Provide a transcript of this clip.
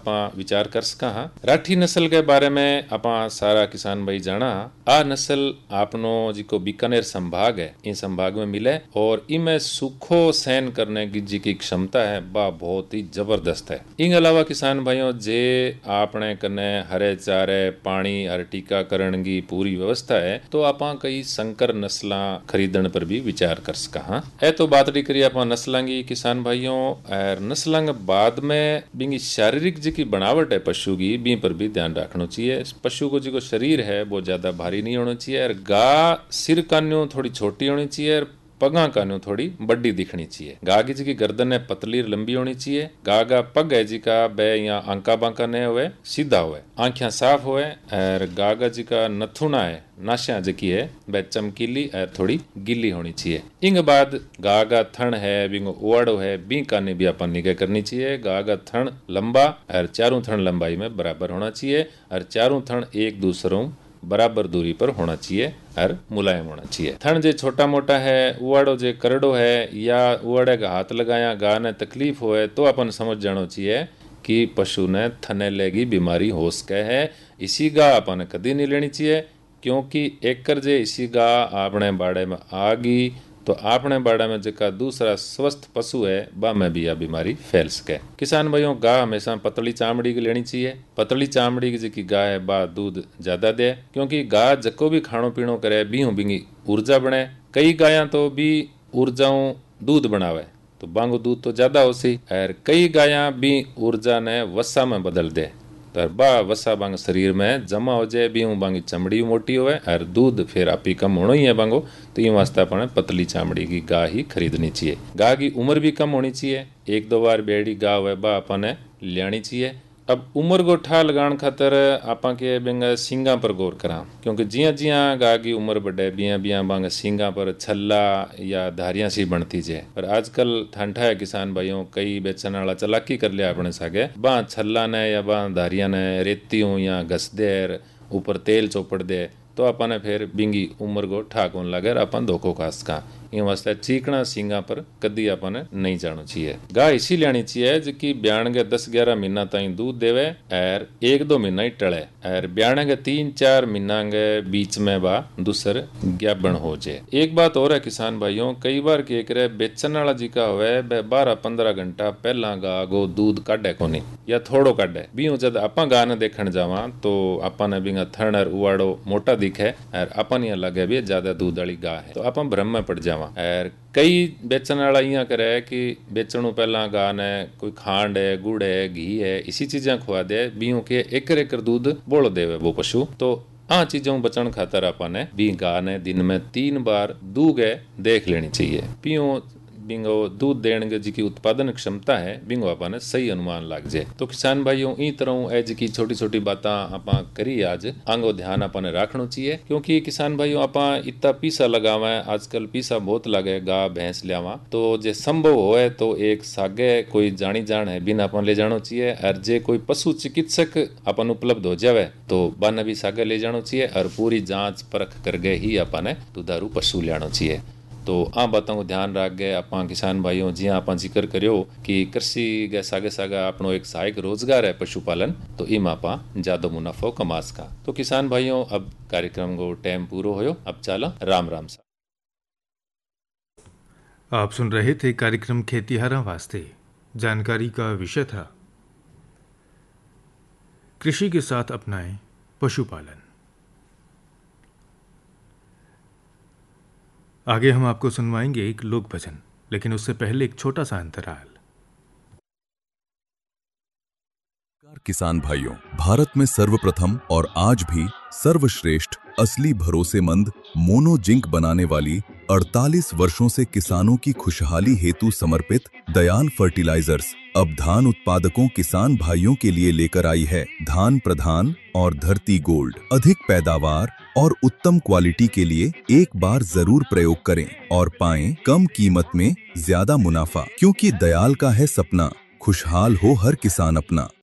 आप विचार कर सका हाँ। राठी नस्ल के बारे में आप सारा किसान भाई जाना। आ नस्ल आपनो जिको बीकानेर संभाग है, इन संभाग में मिले और इनमें सूखो सहन करने की जी की क्षमता है बा बहुत ही जबरदस्त है। इन अलावा किसान भाइयों जे आपने कने हरे चारे पानी और टीकाकरण की पूरी व्यवस्था है तो आप कई संकर नस्ल खरीदने पर भी विचार कर सका हाँ। है तो बात करिए आप नस्लों की किसान भाइयों, और नस्लों के बाद में बिंगी शारीरिक जी की बनावट है पशु की, बी पर भी ध्यान रखना चाहिए। पशु को जो शरीर है वो ज्यादा भारी नहीं होना चाहिए और गा सिर कान्यों थोड़ी छोटी होनी चाहिए और पगा कान्यों थोड़ी बड़ी दिखनी चाहिए। गा की जी की गर्दन है पतली लंबी होनी चाहिए। गा का पग है जी का बे या आंका बांका न हुए, सीधा हुए, आंखें साफ हुए और गा का जी का नथुना है नाशिया जी है वह चमकीली और थोड़ी गिल्ली होनी चाहिए। इंग बाद गा का थन है बिंगो ओवाड़ो है बी कानी भी अपन निगाह करनी चाहिए। गा का थन लंबा और चारों थन लंबाई में बराबर होना चाहिए और चारों थन एक दूसरों बराबर दूरी पर होना चाहिए और मुलायम होना चाहिए। थन जे छोटा मोटा है, उवाड़ो जे करड़ो है या उवाड़े का हाथ लगाया गा ने तकलीफ होए तो अपन समझ जाना चाहिए कि पशु ने थनेले की बीमारी हो सके है। इसी गा अपन कदी नहीं लेनी चाहिए क्योंकि एक कर जे इसी गा आपने बाड़े में आ गई तो आपने बाड़ा में जका दूसरा स्वस्थ पशु है बा में भी यह बीमारी फैल सके। किसान भाइयों गा हमेशा पतली चामड़ी की लेनी चाहिए। पतली चामड़ी की जी गा है बा दूध ज्यादा दे क्योंकि गा जको भी खाणो पीणो करे बीहू बिंगी ऊर्जा बने। कई गायां तो भी ऊर्जाओं दूध बनावे तो बांगो दूध तो ज्यादा हो सी और कई गायां भी ऊर्जा ने वसा में बदल दे तो बा वसा बांग शरीर में जमा हो जाए भी बांगी चमड़ी मोटी होवे और दूध फिर आपी कम होना ही है बांगो। तो ये वास्ते अपने पतली चामड़ी की गा ही खरीदनी चाहिए। गा की उम्र भी कम होनी चाहिए, एक दो बार बेड़ी गा हुए बा अपने लियानी चाहिए। अब उम्र को ठा लगाने खातर आपा के बेंगा सींगा पर गौर करा क्योंकि जिया जिया गा की उम्र बढ़े बिया बिया बांग सींगा पर छल्ला या धारियां सी बनती जे। पर आजकल ठंडा है किसान भाइयों कई बेचने वाला चलाकी कर लिया अपने सागे बा छल्ला ने या बा धारियां ने रेतियों या घस दे ऊपर तेल चौपड़ दे तो अपन फिर बिंगी उम्र को ठाक होने लगे अपन धोखो खास का। इन वास्ते चीकना सींगा पर कदी अपन नहीं जाना चाहिए। गा इसी लेनी चाहिए जिकी ब्याण के 10-11 महीना ताई दूध देवे और 1-2 महीना ही टले और ब्याण के 3-4 महीना के बीच में बा दूसर ज्ञापन हो जाए। एक बात और है किसान भाइयों, कई बार के करे बेचने वाला जी का हुए 12-15 घंटा पहला गा गो दूध काटे कोनी या थोड़ो काटे बीऊ जब आपा गा ने देखने जावा तो अपन बिंगा थन और उवाड़ो मोटा दिखे और अपन ये लगे भी ज्यादा दूध वाली गा है तो अपन भ्रम में पड़ जावा। और कई बेचने वाला इं करे कि बेचणु पहला गा ने कोई खांड है गुड़ है घी है इसी चीजें खुआ दे बीऊ के एक दूध बोलो देवे वो पशु। तो आ चीजों बचन खातर अपन बी गा ने दिन में 3 बार दूगे देख लेनी चाहिए। पीओ बिंगो दूध देने के जी की उत्पादन क्षमता है बिंगो अपन सही अनुमान लग जाए। तो किसान भाइयों ई तरह एज की छोटी छोटी बातें आप करी आज आंगो ध्यान अपन रखना चाहिए क्योंकि किसान भाइयों आप इतना पीसा लगावे आजकल पीसा बहुत लगे गा भैंस लियावा तो जे संभव होए तो एक सागे कोई जानी जान है बिन अपन ले जाना चाहिए और जे कोई पशु चिकित्सक अपन उपलब्ध हो जावे तो बन भी सागे ले जाना चाहिए और पूरी जांच परख करके ही अपन दुधारू पशु लियाना चाहिए। तो आ बातों को ध्यान रख गए आप किसान भाइयों जी आप जिक्र करियो कि कृषि के सागे सागा अपनो एक सहायक रोजगार है पशुपालन तो इम आप ज्यादा मुनाफो कमा सका। तो किसान भाइयों अब कार्यक्रम को टाइम पूरो होयो अब चला राम राम सा। आप सुन रहे थे कार्यक्रम खेतीहरा वास्ते। जानकारी का विषय था कृषि के साथ अपनाएं पशुपालन। आगे हम आपको सुनवाएंगे एक लोक भजन, लेकिन उससे पहले एक छोटा सा अंतराल। किसान भाइयों, भारत में सर्वप्रथम और आज भी सर्वश्रेष्ठ असली भरोसेमंद मोनोजिंक बनाने वाली 48 वर्षों से किसानों की खुशहाली हेतु समर्पित दयाल फर्टिलाइजर्स अब धान उत्पादकों किसान भाइयों के लिए लेकर आई है धान प्रधान और धरती गोल्ड। अधिक पैदावार और उत्तम क्वालिटी के लिए एक बार जरूर प्रयोग करें और पाएं कम कीमत में ज्यादा मुनाफा, क्योंकि दयाल का है सपना खुशहाल हो हर किसान अपना।